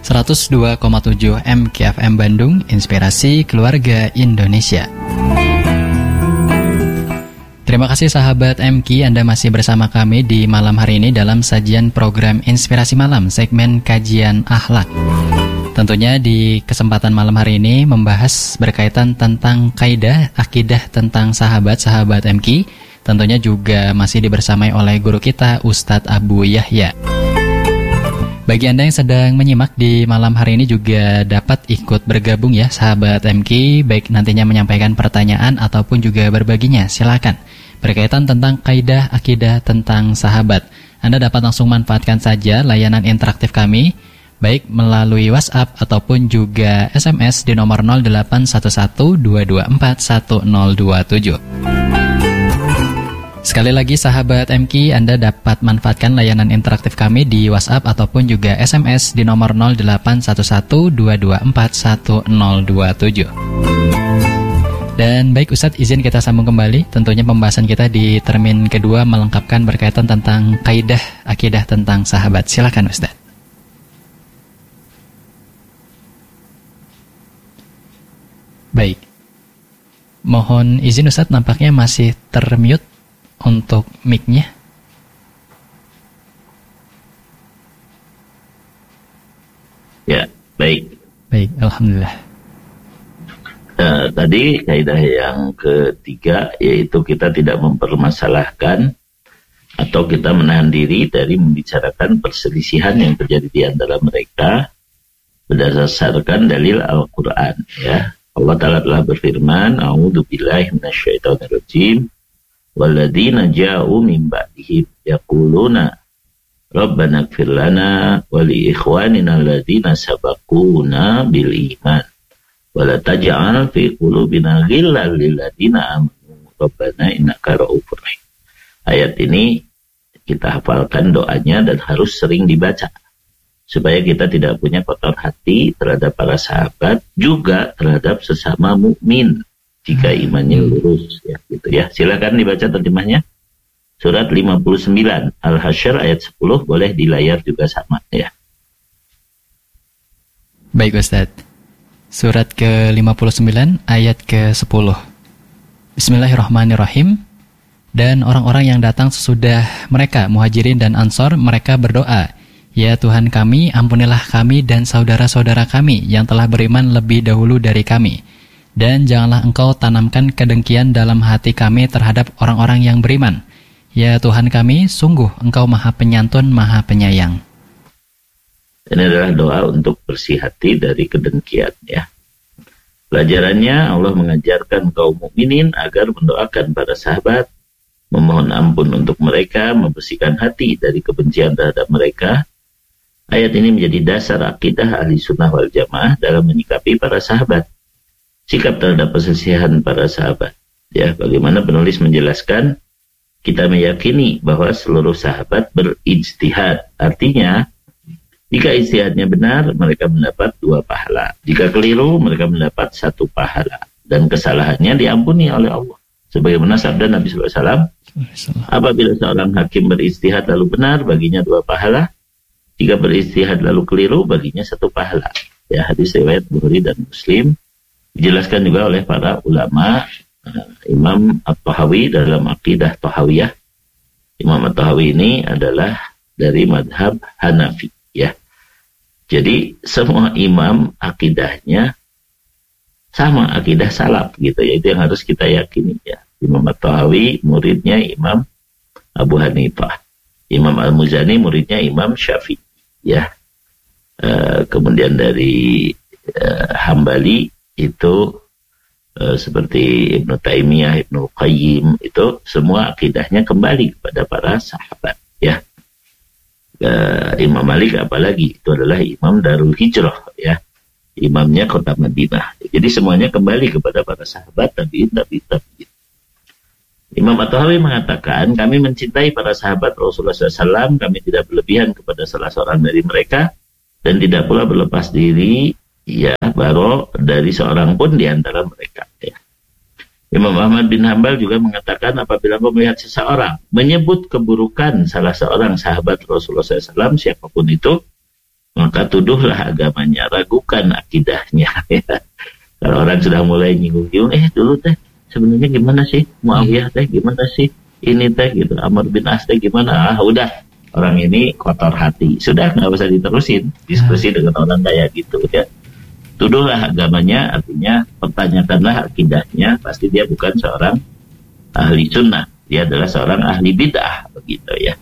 102,7 MKFM Bandung, Inspirasi Keluarga Indonesia. Terima kasih sahabat MK, Anda masih bersama kami di malam hari ini dalam sajian program Inspirasi Malam, segmen Kajian Akhlak. Tentunya di kesempatan malam hari ini membahas berkaitan tentang kaidah akidah tentang sahabat-sahabat MK. Tentunya juga masih dibersamai oleh guru kita Ustadz Abu Yahya. Bagi Anda yang sedang menyimak di malam hari ini juga dapat ikut bergabung ya sahabat MK, baik nantinya menyampaikan pertanyaan ataupun juga berbaginya, silakan. Berkaitan tentang kaidah akidah tentang sahabat, Anda dapat langsung manfaatkan saja layanan interaktif kami, baik melalui WhatsApp ataupun juga SMS di nomor 0811-224-1027. Sekali lagi sahabat MK, Anda dapat manfaatkan layanan interaktif kami di WhatsApp ataupun juga SMS di nomor 0811-224-1027. Dan baik Ustadz, izin kita sambung kembali. Tentunya pembahasan kita di termin kedua melengkapkan berkaitan tentang kaidah akidah tentang sahabat. Silakan Ustadz. Baik. Mohon izin Ustadz, nampaknya masih termute untuk mic-nya. Ya, baik. Baik, alhamdulillah. Tadi kaidah yang ketiga yaitu kita tidak mempermasalahkan atau kita menahan diri dari membicarakan perselisihan yang terjadi di antara mereka berdasarkan dalil Al-Quran. Ya, Allah Ta'ala telah berfirman, A'udzu billahi minasyaitonir rajim, walladzina ja'u min ba'dihim yaquluna Rabbana ighfir lana wa li ikhwanina alladzina sabaquna bil iman wala taj'al fi qulubina ghillan lil ladzina amanu rabbana innaka ra'ufur rahim. Ayat ini kita hafalkan doanya dan harus sering dibaca supaya kita tidak punya kotor hati terhadap para sahabat, juga terhadap sesama mukmin jika imannya lurus ya gitu ya. Silakan dibaca terjemahnya. Surat 59 Al-Hasyr ayat 10, boleh di layar juga sama ya. Baik Ustadz. Surat ke-59 ayat ke-10. Bismillahirrahmanirrahim. Dan orang-orang yang datang sesudah mereka, Muhajirin dan Ansor, mereka berdoa, Ya Tuhan kami, ampunilah kami dan saudara-saudara kami yang telah beriman lebih dahulu dari kami. Dan janganlah Engkau tanamkan kedengkian dalam hati kami terhadap orang-orang yang beriman. Ya Tuhan kami, sungguh Engkau Maha Penyantun, Maha Penyayang. Ini adalah doa untuk bersih hati dari kedengkian ya. Pelajarannya, Allah mengajarkan kaum mukminin agar mendoakan para sahabat, memohon ampun untuk mereka, membersihkan hati dari kebencian terhadap mereka. Ayat ini menjadi dasar akidah ahli sunnah wal jamaah dalam menyikapi para sahabat. Sikap terhadap perselisihan para sahabat. Ya, bagaimana penulis menjelaskan, kita meyakini bahwa seluruh sahabat berijtihad. Artinya, jika ijtihadnya benar, mereka mendapat 2 pahala. Jika keliru, mereka mendapat 1 pahala. Dan kesalahannya diampuni oleh Allah. Sebagaimana sabda Nabi SAW, apabila seorang hakim berijtihad lalu benar, baginya 2 pahala. Jika berijtihad lalu keliru, baginya 1 pahala. Ya, hadis riwayat Bukhari dan Muslim. Dijelaskan juga oleh para ulama, Imam At-Tahawi dalam Aqidah Tahawiyah. Imam At-Tahawi ini adalah dari madhab Hanafi. Ya. Jadi semua imam akidahnya sama, akidah salaf gitu ya. Itu yang harus kita yakini ya. Imam At-Tahawi muridnya Imam Abu Hanifah. Imam Al-Muzani muridnya Imam Syafi'i ya. Kemudian dari Hambali itu seperti Ibnu Taimiyah, Ibnu Qayyim, itu semua akidahnya kembali kepada para sahabat ya. Imam Malik apalagi, itu adalah Imam Darul Hijrah ya, imamnya kota Madinah. Jadi semuanya kembali kepada para sahabat tabi'in. Imam At-Tahawi mengatakan, kami mencintai para sahabat Rasulullah SAW, kami tidak berlebihan kepada salah seorang dari mereka, dan tidak pula berlepas diri ya baro dari seorang pun di antara mereka ya. Imam Ahmad bin Hanbal juga mengatakan, apabila kau melihat seseorang menyebut keburukan salah seorang sahabat Rasulullah SAW, siapapun itu, maka tuduhlah agamanya, ragukan akidahnya. Ya. Kalau orang sudah mulai nyinggung-nyinggung, dulu teh sebenarnya gimana sih Muawiyah teh, gimana sih ini teh gitu, Amr bin As teh gimana, udah orang ini kotor hati, sudah nggak usah diterusin diskusi dengan orang kayak gitu ya. Tuduhlah agamanya, artinya pertanyakanlah akidahnya, pasti dia bukan seorang ahli sunnah, dia adalah seorang ahli bid'ah, begitu ya.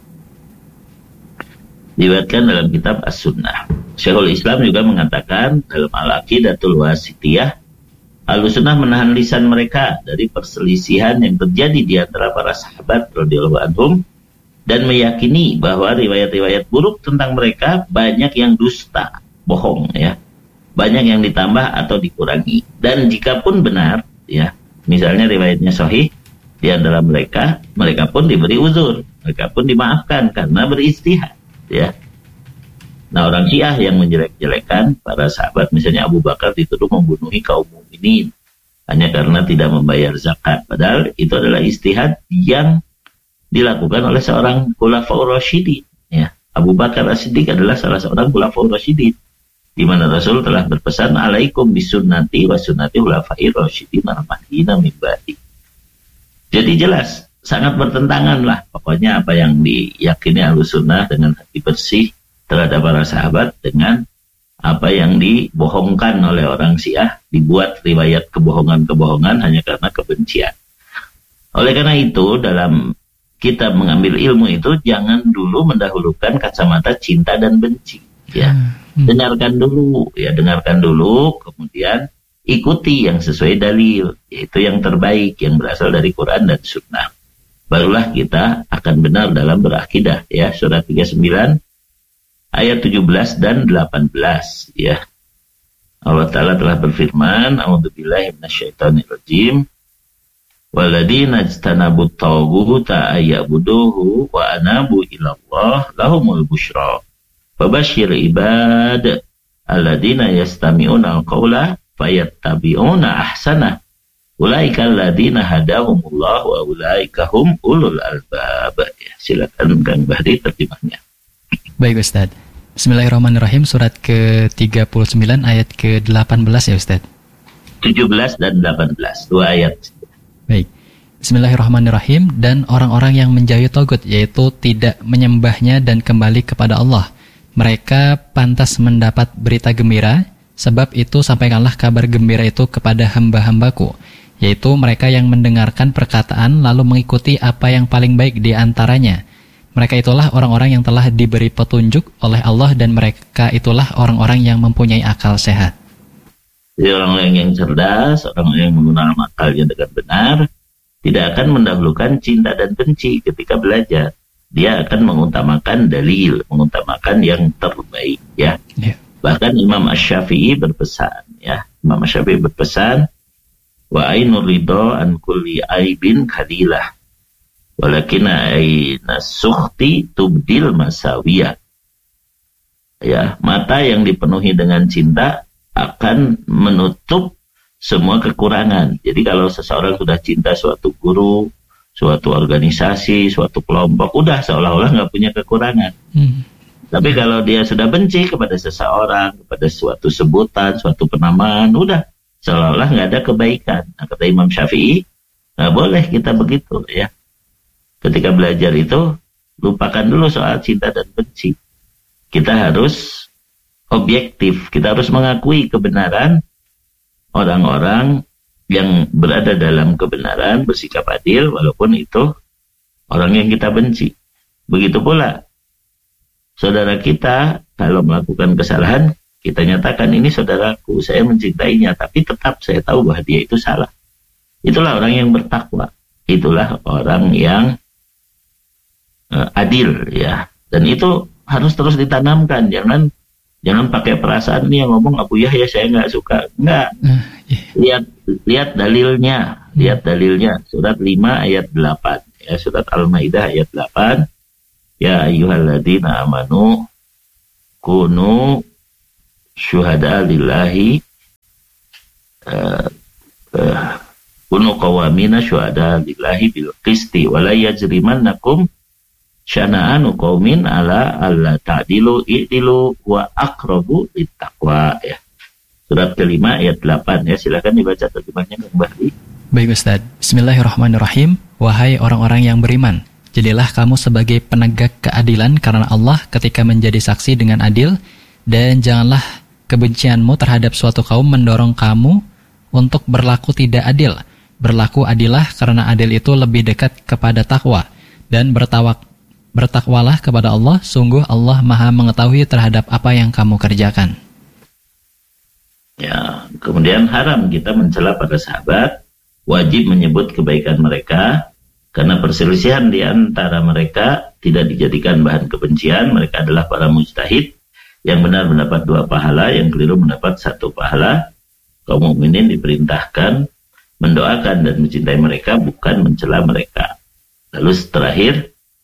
Diriwayatkan dalam kitab As-Sunnah. Syekhul Islam juga mengatakan dalam Al-Aqidatul Wasithiyah, Ahlussunnah menahan lisan mereka dari perselisihan yang terjadi di antara para sahabat radhiyallahu anhum dan meyakini bahwa riwayat-riwayat buruk tentang mereka banyak yang dusta, bohong ya. Banyak yang ditambah atau dikurangi. Dan jika pun benar ya, misalnya riwayatnya sahih, di antara mereka pun diberi uzur, mereka pun dimaafkan karena beristihad ya. Nah, orang Syiah yang menjelek-jelekan para sahabat, misalnya Abu Bakar dituduh membunuhi kaum mukminin hanya karena tidak membayar zakat, padahal itu adalah ijtihad yang dilakukan oleh seorang khulafaur rasyidin ya. Abu Bakar As-Siddiq adalah salah seorang khulafaur rasyidin, di mana Rasul telah berpesan, alaikum bisunnati wa sunnati khulafair rasyidin al-mahdiyyin min ba'di. Jadi jelas sangat bertentangan lah pokoknya apa yang diyakini Ahlussunnah dengan hati bersih terhadap para sahabat dengan apa yang dibohongkan oleh orang Syiah, dibuat riwayat kebohongan-kebohongan hanya karena kebencian. Oleh karena itu, dalam kita mengambil ilmu itu jangan dulu mendahulukan kacamata cinta dan benci ya. Dengarkan dulu, kemudian ikuti yang sesuai dalil, yaitu yang terbaik yang berasal dari Quran dan Sunnah. Barulah kita akan benar dalam berakidah ya. Surah 39 ayat 17 dan 18 ya. Allah Ta'ala telah berfirman, a'udzubillahi minasyaitonirrajim, waladina ijtanabut taghuta ayyabuduhu wa anabu ilallah lahumul busyra fabashshir ibad alladina yastami'una al-qawla fayattabi'una ahsana ulaika alladina hadahumullah wa ulaika hum ulul albab ya. Silakan Kang Bahri terjemahnya. Baik Ustaz. Bismillahirrahmanirrahim, surat ke-39 ayat ke-18 ya Ustaz. 17 dan 18, dua ayat. Baik. Bismillahirrahmanirrahim, dan orang-orang yang menjauhi tagut, yaitu tidak menyembahnya dan kembali kepada Allah, mereka pantas mendapat berita gembira, sebab itu sampaikanlah kabar gembira itu kepada hamba-hambaku, yaitu mereka yang mendengarkan perkataan lalu mengikuti apa yang paling baik di antaranya. Mereka itulah orang-orang yang telah diberi petunjuk oleh Allah dan mereka itulah orang-orang yang mempunyai akal sehat. Jadi orang-orang yang cerdas, orang yang menggunakan akalnya dengan benar, tidak akan mendahulukan cinta dan benci ketika belajar. Dia akan mengutamakan dalil, mengutamakan yang terbaik ya. Bahkan Imam Asy-Syafi'i berpesan ya. Imam Asy-Syafi'i berpesan, wa ainur ridho an kulli aibin khadilah. Walakin aina sukhti tubdil masawiyah. Ya, mata yang dipenuhi dengan cinta akan menutup semua kekurangan. Jadi kalau seseorang sudah cinta suatu guru, suatu organisasi, suatu kelompok, udah seolah-olah nggak punya kekurangan. Tapi kalau dia sudah benci kepada seseorang, kepada suatu sebutan, suatu penamaan, udah seolah-olah nggak ada kebaikan. Nah, kata Imam Syafi'i, nggak boleh kita begitu ya. Ketika belajar itu, lupakan dulu soal cinta dan benci. Kita harus objektif, kita harus mengakui kebenaran orang-orang yang berada dalam kebenaran, bersikap adil, walaupun itu orang yang kita benci. Begitu pula, saudara kita, kalau melakukan kesalahan, kita nyatakan ini saudaraku, saya mencintainya, tapi tetap saya tahu bahwa dia itu salah. Itulah orang yang bertakwa. Itulah orang yang adil ya, dan itu harus terus ditanamkan. Jangan pakai perasaan ini yang ngomong Abu Yahya saya nggak suka, nggak. Lihat dalilnya, surat 5 ayat 8 ya, surat Al-Maidah ayat 8, ya ayyuhalladzina amanu kunu syuhada lillahi kunu qawamina syuhada lillahi bil qisti wa la yajrimannakum Syana'anu qaumin ala alla ta'dilu i'dilu wa aqrabu littaqwa, ya. Surat kelima ayat 8, ya. Silakan dibaca terjemahnya Bang Bahri. Baik Ustaz. Bismillahirrahmanirrahim. Wahai orang-orang yang beriman, jadilah kamu sebagai penegak keadilan karena Allah ketika menjadi saksi dengan adil, dan janganlah kebencianmu terhadap suatu kaum mendorong kamu untuk berlaku tidak adil. Berlaku adillah karena adil itu lebih dekat kepada takwa, dan bertakwalah kepada Allah, sungguh Allah Maha mengetahui terhadap apa yang kamu kerjakan. Ya, kemudian haram kita mencela para sahabat, wajib menyebut kebaikan mereka, karena perselisihan di antara mereka tidak dijadikan bahan kebencian. Mereka adalah para mujtahid, yang benar mendapat 2 pahala, yang keliru mendapat 1 pahala. Kaum mukminin diperintahkan mendoakan dan mencintai mereka, bukan mencela mereka. Lalu terakhir,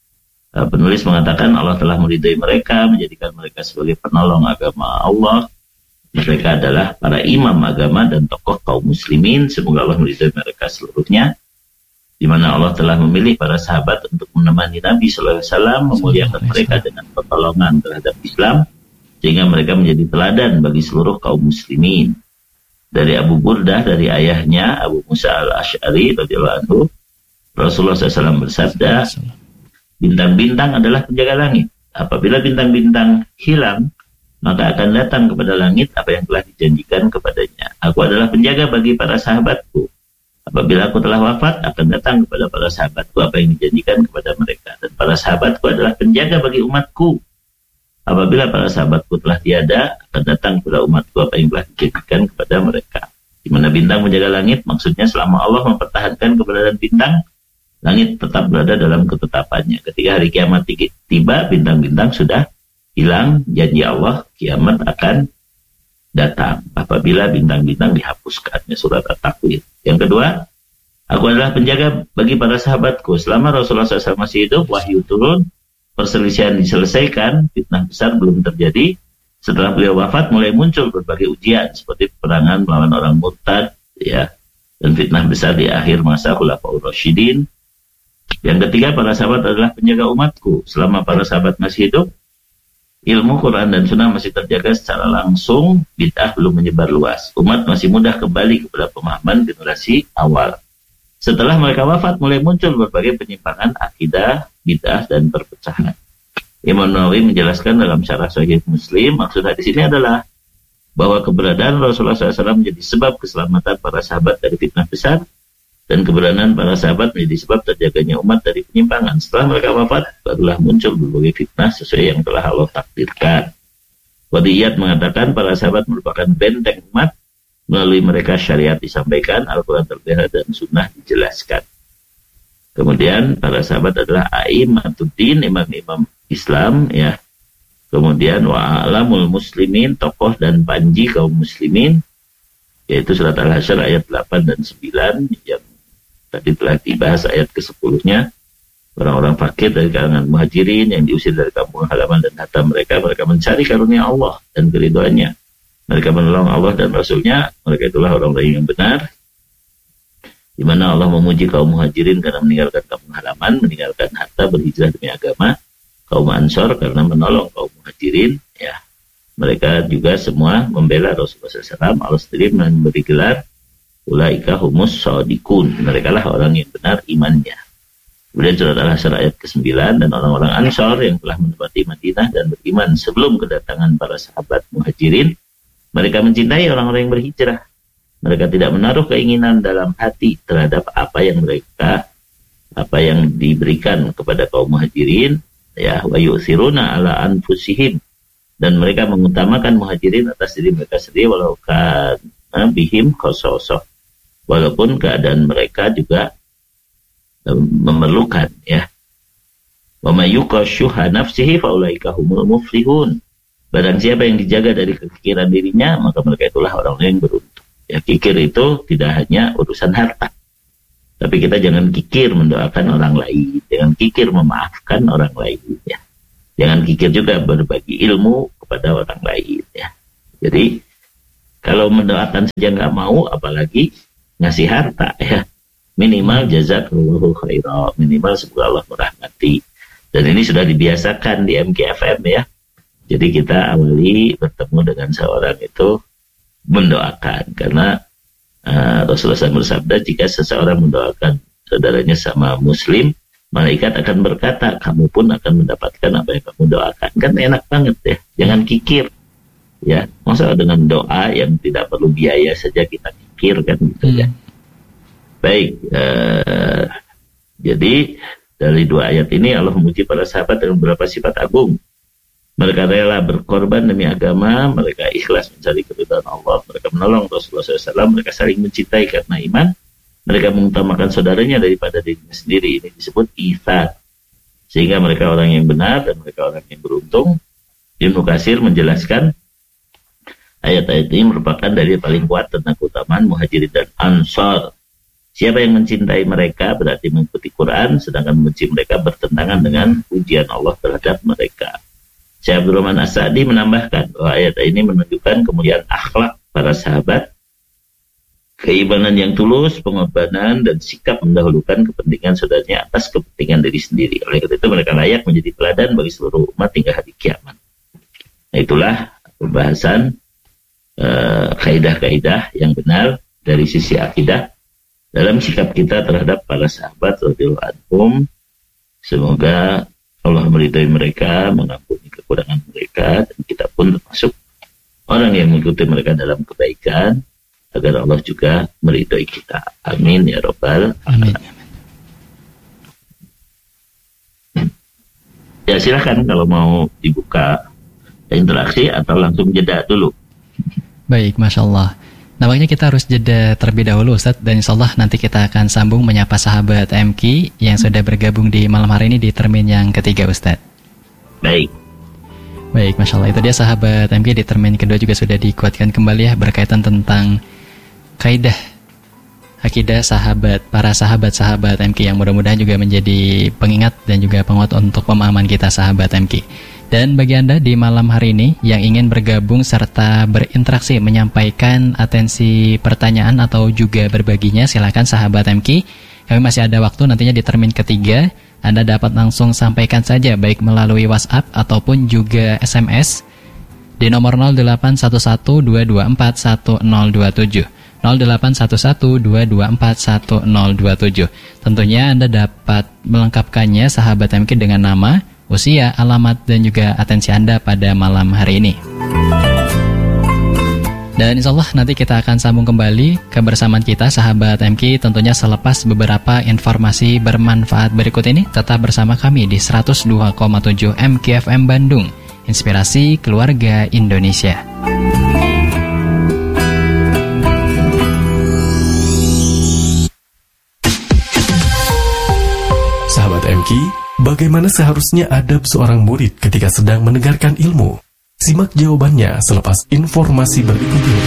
penulis mengatakan Allah telah meridai mereka, menjadikan mereka sebagai penolong agama Allah. Mereka adalah para imam agama dan tokoh kaum muslimin. Semoga Allah meridai mereka seluruhnya, di mana Allah telah memilih para sahabat untuk menemani Nabi SAW, memuliakan mereka dengan pertolongan terhadap Islam, sehingga mereka menjadi teladan bagi seluruh kaum muslimin. Dari Abu Burdah, dari ayahnya Abu Musa al-Ash'ari radhiyallahu anhu, Rasulullah SAW bersabda, bintang-bintang adalah penjaga langit. Apabila bintang-bintang hilang, maka akan datang kepada langit apa yang telah dijanjikan kepadanya. Aku adalah penjaga bagi para sahabatku. Apabila aku telah wafat, akan datang kepada para sahabatku apa yang dijanjikan kepada mereka. Dan para sahabatku adalah penjaga bagi umatku. Apabila para sahabatku telah tiada, akan datang kepada umatku apa yang telah dijanjikan kepada mereka. Di mana bintang menjaga langit, maksudnya selama Allah mempertahankan keberadaan bintang, langit tetap berada dalam ketetapannya. Ketika hari kiamat tiba, bintang-bintang sudah hilang, janji Allah kiamat akan datang apabila bintang-bintang dihapuskan. Surat At-Takwir. Yang kedua, aku adalah penjaga bagi para sahabatku. Selama Rasulullah SAW masih hidup, wahyu turun, perselisihan diselesaikan, fitnah besar belum terjadi. Setelah beliau wafat, mulai muncul berbagai ujian seperti peperangan melawan orang murtad, ya, dan fitnah besar di akhir masa Khulafaur Rasyidin. Yang ketiga, para sahabat adalah penjaga umatku. Selama para sahabat masih hidup, ilmu Quran dan Sunnah masih terjaga secara langsung, bid'ah belum menyebar luas. Umat masih mudah kembali kepada pemahaman generasi awal. Setelah mereka wafat, mulai muncul berbagai penyimpangan akidah, bid'ah, dan perpecahan. Imam Nawawi menjelaskan dalam syarah Sahih Muslim, maksud hadis ini adalah bahwa keberadaan Rasulullah SAW menjadi sebab keselamatan para sahabat dari fitnah besar, dan keberadaan para sahabat menjadi sebab terjaganya umat dari penyimpangan. Setelah mereka wafat, barulah muncul berbagai fitnah sesuai yang telah Allah takdirkan. Wadiyat mengatakan para sahabat merupakan benteng umat, melalui mereka syariat disampaikan, Al-Quran terpelihara dan Sunnah dijelaskan. Kemudian para sahabat adalah a'imatuddin, imam-imam Islam, ya. Kemudian wa'alamul muslimin, tokoh dan panji kaum muslimin, yaitu surat Al-Hasyr ayat 8 dan 9 yang tadi telah dibahas ayat ke-10-nya. Orang-orang fakir dari kalangan muhajirin yang diusir dari kampung halaman dan harta mereka, mereka mencari karunia Allah dan keridhoannya. Mereka menolong Allah dan Rasulnya, mereka itulah orang-orang yang benar. Di mana Allah memuji kaum muhajirin karena meninggalkan kampung halaman, meninggalkan harta, berhijrah demi agama. Kaum Ansor karena menolong kaum muhajirin, ya. Mereka juga semua membela Rasulullah SAW. Allah sendiri memberi gelar ulaika humus shadiqun. Mereka lah orang yang benar imannya. Kemudian surat Al-Hasyr ayat ke-9, dan orang-orang Ansor yang telah menempati Madinah dan beriman sebelum kedatangan para sahabat muhajirin, mereka mencintai orang-orang yang berhijrah. Mereka tidak menaruh keinginan dalam hati terhadap apa yang diberikan kepada kaum muhajirin, ya, wa yu'thiruna ala anfusihim, dan mereka mengutamakan muhajirin atas diri mereka sendiri walau kana bihim khasasah, walaupun keadaan mereka juga memerlukan, ya. Wa may yuqashuha nafsihi fa ulaika humul muflihun. Barang siapa yang dijaga dari kekikiran dirinya, maka mereka itulah orang yang beruntung. Ya, kikir itu tidak hanya urusan harta. Tapi kita jangan kikir mendoakan orang lain, jangan kikir memaafkan orang lain, ya. Jangan kikir juga berbagi ilmu kepada orang lain, ya. Jadi kalau mendoakan saja nggak mau, apalagi ngasih harta, ya. Minimal jazakallahu khairan, minimal semoga Allah merahmati. Dan ini sudah dibiasakan di MKFM ya. Jadi kita awali bertemu dengan seorang itu mendoakan. Karena Rasulullah SAW bersabda, jika seseorang mendoakan saudaranya sama muslim, malaikat akan berkata, kamu pun akan mendapatkan apa yang kamu doakan. Kan enak banget ya, jangan kikir. Ya, masa dengan doa yang tidak perlu biaya saja kita kikir kan gitu ya. Baik, jadi dari 2 ayat ini Allah memuji para sahabat dengan beberapa sifat agung. Mereka rela berkorban demi agama, mereka ikhlas mencari keridhaan Allah, mereka menolong Rasulullah SAW, mereka saling mencintai karena iman, mereka mengutamakan saudaranya daripada dirinya sendiri. Ini disebut itsar. Sehingga mereka orang yang benar dan mereka orang yang beruntung. Ibnu Katsir menjelaskan ayat-ayat ini merupakan dalil paling kuat tentang keutamaan Muhajirin dan Ansar. Siapa yang mencintai mereka berarti mengikuti Quran, sedangkan membenci mereka bertentangan dengan ujian Allah terhadap mereka. Syekh Abdurrahman As-Sa'di menambahkan bahwa ayat ini menunjukkan kemuliaan akhlak para sahabat, keimanan yang tulus, pengorbanan, dan sikap mendahulukan kepentingan saudaranya atas kepentingan diri sendiri. Oleh karena itu mereka layak menjadi teladan bagi seluruh umat hingga hari kiamat. Nah, itulah pembahasan kaidah-kaidah yang benar dari sisi akidah dalam sikap kita terhadap para sahabat radhiyallahu anhum. Semoga Allah meridai mereka, mengampuni kekurangan mereka, dan kita pun termasuk orang yang mengikuti mereka dalam kebaikan, agar Allah juga meridai kita. Amin ya Rabbal alamin. Ya silakan kalau mau dibuka interaksi atau langsung jeda dulu. Baik, Masya Allah. Nampaknya kita harus jeda terlebih dahulu Ustadz, dan insya Allah nanti kita akan sambung menyapa sahabat MK yang sudah bergabung di malam hari ini di termin yang ketiga Ustadz. Baik, Masya Allah, itu dia sahabat MK di termin kedua juga sudah dikuatkan kembali ya, berkaitan tentang kaidah akidah sahabat, para sahabat-sahabat MK yang mudah-mudahan juga menjadi pengingat dan juga penguat untuk pemahaman kita sahabat MK. Dan bagi Anda di malam hari ini yang ingin bergabung serta berinteraksi, menyampaikan atensi pertanyaan atau juga berbaginya, silakan sahabat MK. Kami masih ada waktu, nantinya di termin ketiga Anda dapat langsung sampaikan saja baik melalui WhatsApp ataupun juga SMS di nomor 081122411027. 081122411027. Tentunya Anda dapat melengkapkannya sahabat MK dengan nama, usia, alamat, dan juga atensi Anda pada malam hari ini. Dan insya Allah nanti kita akan sambung kembali kebersamaan kita sahabat MK, tentunya selepas beberapa informasi bermanfaat berikut ini. Tetap bersama kami di 102,7 MKFM Bandung, Inspirasi Keluarga Indonesia. Sahabat MK, bagaimana seharusnya adab seorang murid ketika sedang mendengarkan ilmu? Simak jawabannya selepas informasi berikut ini.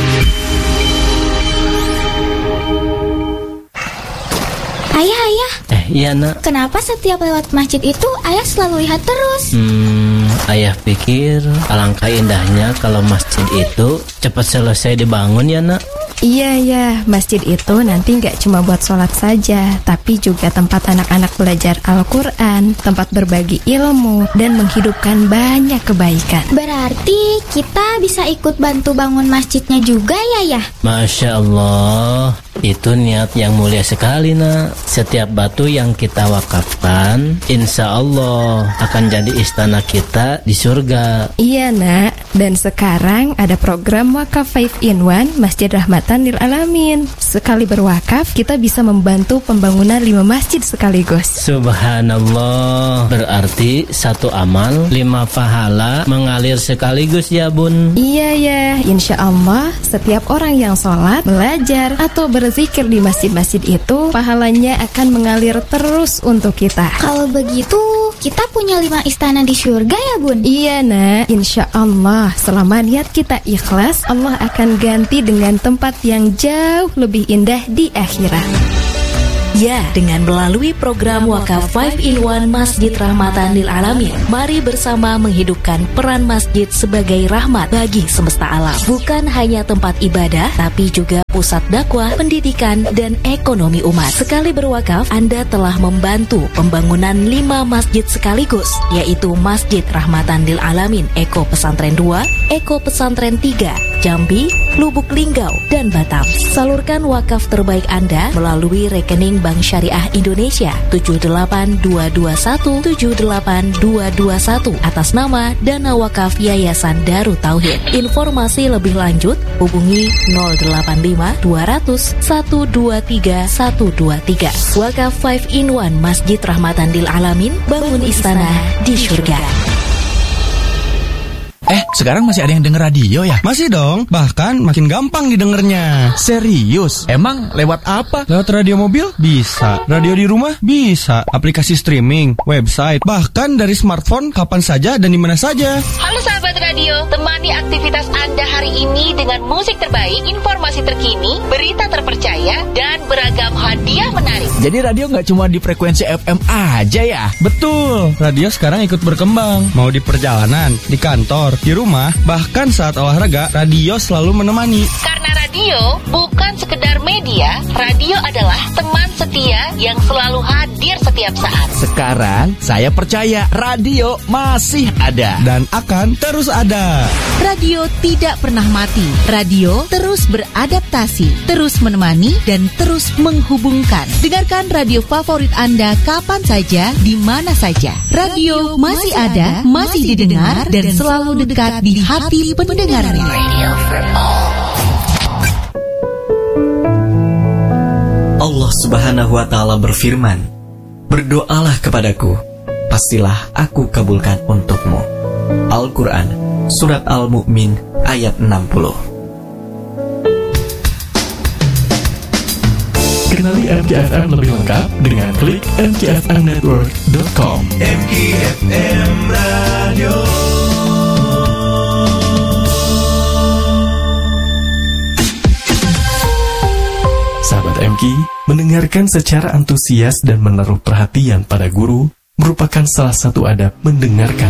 Ayah. Iya nak. Kenapa setiap lewat masjid itu ayah selalu lihat terus? Ayah pikir alangkah indahnya kalau masjid itu cepat selesai dibangun ya nak. Iya, masjid itu nanti nggak cuma buat sholat saja, tapi juga tempat anak-anak belajar Al-Quran, tempat berbagi ilmu, dan menghidupkan banyak kebaikan. Berarti kita bisa ikut bantu bangun masjidnya juga ya? Masya Allah, itu niat yang mulia sekali nak. Setiap batu yang kita wakafkan, insya Allah akan jadi istana kita di surga. Iya nak, dan sekarang ada program Wakaf 5 in 1 Masjid Rahmatan Lil Alamin. Sekali berwakaf, kita bisa membantu pembangunan 5 masjid sekaligus. Subhanallah, berarti satu amal 5 pahala mengalir sekaligus ya bun. Iya ya, insya Allah setiap orang yang sholat, belajar, atau berzikir di masjid-masjid itu, pahalanya akan mengalir terus untuk kita. Kalau begitu, kita punya 5 istana di surga ya bun? Iya nak, insya Allah selama niat kita ikhlas, Allah akan ganti dengan tempat yang jauh lebih indah di akhirat. Ya, dengan melalui program Wakaf 5-in-1 Masjid Rahmatan Lil Alamin, mari bersama menghidupkan peran masjid sebagai rahmat bagi semesta alam. Bukan hanya tempat ibadah, tapi juga pusat dakwah, pendidikan, dan ekonomi umat. Sekali berwakaf, Anda telah membantu pembangunan 5 masjid sekaligus, yaitu Masjid Rahmatan Lil Alamin Eko Pesantren 2, Eko Pesantren 3, Jambi, Lubuk Linggau, dan Batam. Salurkan wakaf terbaik Anda melalui rekening Bank Syariah Indonesia 78221782221 atas nama Dana Wakaf Yayasan Darut Tauhid. Informasi lebih lanjut hubungi 085 200 123 123. Wakaf 5-in-1 Masjid Rahmatan Lil Alamin, bangun istana di surga. Sekarang masih ada yang denger radio ya? Masih dong, bahkan makin gampang didengarnya. Serius? Emang lewat apa? Lewat radio mobil? Bisa. Radio di rumah? Bisa. Aplikasi streaming, website, bahkan dari smartphone kapan saja dan di mana saja. Halo sahabat radio, temani aktivitas Anda hari ini dengan musik terbaik, informasi terkini, berita terpercaya, dan beragam hadiah menarik. Jadi radio nggak cuma di frekuensi FM aja ya? Betul, radio sekarang ikut berkembang. Mau di perjalanan, di kantor, di rumah, bahkan saat olahraga, radio selalu menemani. Karena radio bukan sekedar media, radio adalah teman setia yang selalu hadir setiap saat. Sekarang saya percaya radio masih ada dan akan terus ada. Radio tidak pernah mati. Radio terus beradaptasi, terus menemani, dan terus menghubungkan. Dengarkan radio favorit Anda kapan saja, di mana saja. Radio masih ada, masih didengar, dan selalu dekat di hati pendengarnya. Radio for all. Allah Subhanahu wa Ta'ala berfirman, "Berdoalah kepadaku, pastilah aku kabulkan untukmu." Al-Quran, Surat Al-Mu'min, ayat 60. Kenali MKFM lebih lengkap dengan klik mkfmnetwork.com. MKFM Radio. Sahabat MK, mendengarkan secara antusias dan menaruh perhatian pada guru merupakan salah satu adab mendengarkan